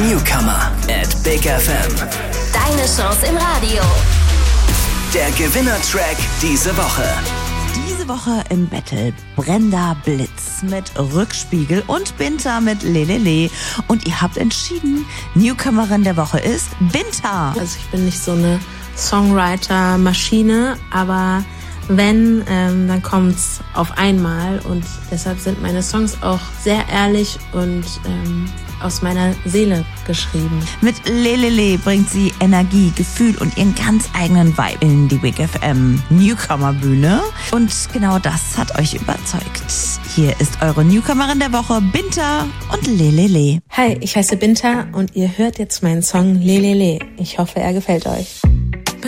Newcomer at Big FM. Deine Chance im Radio. Der Gewinnertrack diese Woche. Diese Woche im Battle Brenda Blitz mit Rückspiegel und Binta mit Lelele. Und ihr habt entschieden, Newcomerin der Woche ist Binta. Also ich bin nicht so eine Songwriter-Maschine, aber wenn, dann kommt's auf einmal. Und deshalb sind meine Songs auch sehr ehrlich und aus meiner Seele geschrieben. Mit Lelele bringt sie Energie, Gefühl und ihren ganz eigenen Vibe in die Big FM Newcomer Bühne. Und genau das hat euch überzeugt. Hier ist eure Newcomerin der Woche, Binta und Lelele. Hi, ich heiße Binta und ihr hört jetzt meinen Song Lelele. Ich hoffe, er gefällt euch.